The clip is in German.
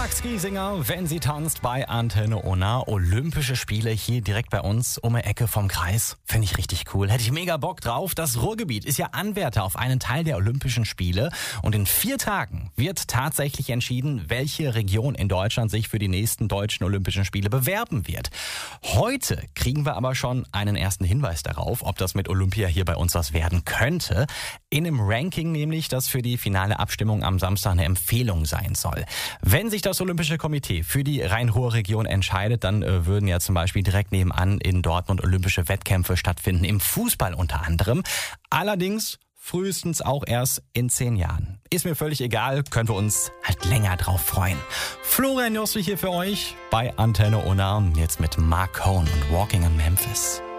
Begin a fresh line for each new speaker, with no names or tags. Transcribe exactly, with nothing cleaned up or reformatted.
Max Giesinger, wenn sie tanzt bei Antenne Unna. Olympische Spiele hier direkt bei uns um die Ecke vom Kreis. Finde ich richtig cool. Hätte ich mega Bock drauf. Das Ruhrgebiet ist ja Anwärter auf einen Teil der Olympischen Spiele. Und in vier Tagen wird tatsächlich entschieden, welche Region in Deutschland sich für die nächsten deutschen Olympischen Spiele bewerben wird. Heute kriegen wir aber schon einen ersten Hinweis darauf, ob das mit Olympia hier bei uns was werden könnte. In einem Ranking nämlich, das für die finale Abstimmung am Samstag eine Empfehlung sein soll. Wenn sich das Olympische Komitee für die Rhein-Ruhr-Region entscheidet, dann äh, würden ja zum Beispiel direkt nebenan in Dortmund olympische Wettkämpfe stattfinden, im Fußball unter anderem. Allerdings frühestens auch erst in zehn Jahren. Ist mir völlig egal, können wir uns halt länger drauf freuen. Florian Josse hier für euch bei Antenne Unna, jetzt mit Mark Cohn und Walking in Memphis.